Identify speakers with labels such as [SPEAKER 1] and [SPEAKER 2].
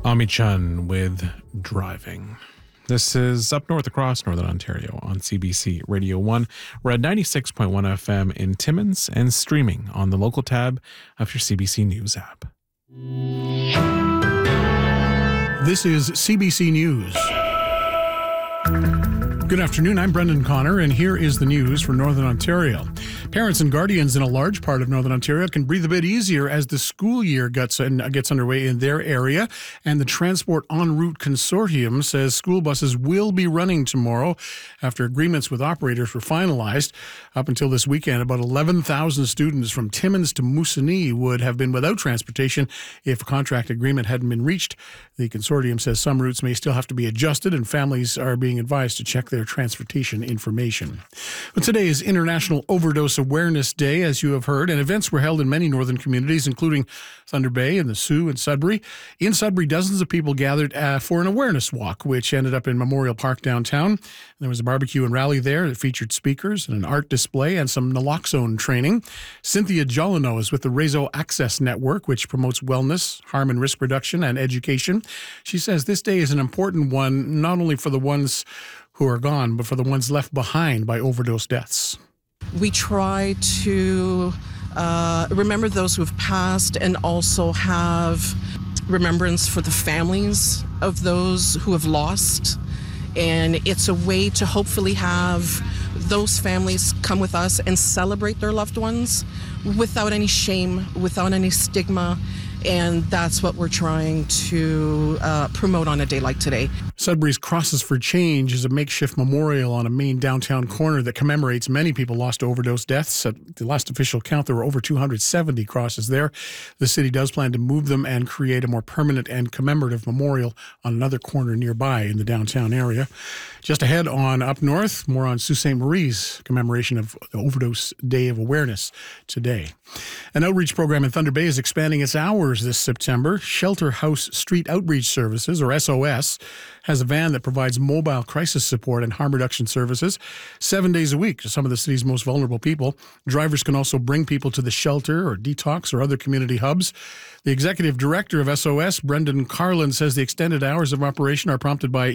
[SPEAKER 1] Ami Chun with Driving. This is Up North across Northern Ontario on CBC Radio 1. We're at 96.1 FM in Timmins and streaming on the local tab of your CBC News app.
[SPEAKER 2] This is CBC News. Good afternoon, I'm Brendan Connor, and here is the news for Northern Ontario. Parents and guardians in a large part of Northern Ontario can breathe a bit easier as the school year gets underway in their area, and the Transport En Route Consortium says school buses will be running tomorrow after agreements with operators were finalized. Up until this weekend, about 11,000 students from Timmins to Moosonee would have been without transportation if a contract agreement hadn't been reached. The consortium says some routes may still have to be adjusted, and families are being advised to check their transportation information. But today is International Overdose Awareness Day, as you have heard, and events were held in many northern communities, including Thunder Bay and the Soo and Sudbury. In Sudbury, dozens of people gathered for an awareness walk, which ended up in Memorial Park downtown. There was a barbecue and rally there that featured speakers and an art display and some naloxone training. Cynthia Jolino is with the Rezo Access Network, which promotes wellness, harm and risk reduction, and education. She says this day is an important one, not only for the ones who are gone, but for the ones left behind by overdose deaths.
[SPEAKER 3] We try to remember those who have passed and also have remembrance for the families of those who have lost. And it's a way to hopefully have those families come with us and celebrate their loved ones without any shame, without any stigma. And that's what we're trying to promote on a day like today.
[SPEAKER 2] Sudbury's Crosses for Change is a makeshift memorial on a main downtown corner that commemorates many people lost to overdose deaths. At the last official count, there were over 270 crosses there. The city does plan to move them and create a more permanent and commemorative memorial on another corner nearby in the downtown area. Just ahead on Up North, more on Sault Ste. Marie's commemoration of the Overdose Day of Awareness today. An outreach program in Thunder Bay is expanding its hours this September. Shelter House Street Outreach Services, or SOS, has a van that provides mobile crisis support and harm reduction services 7 days a week to some of the city's most vulnerable people. Drivers can also bring people to the shelter or detox or other community hubs. The executive director of SOS, Brendan Carlin, says the extended hours of operation are prompted by